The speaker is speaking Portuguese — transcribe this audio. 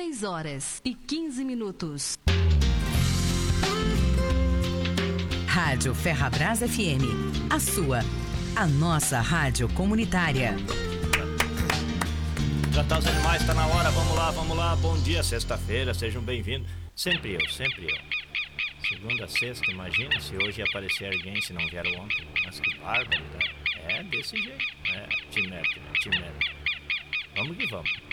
6h15. Rádio Ferrabras FM, a sua, a nossa rádio comunitária. Tratar os animais, tá na hora, vamos lá. Bom dia, sexta-feira, sejam bem-vindos. Sempre eu. Segunda a sexta, imagina se hoje ia aparecer alguém, se não vieram ontem. Mas que bárbaro, tá? É desse jeito. Te mete. Vamos que vamos.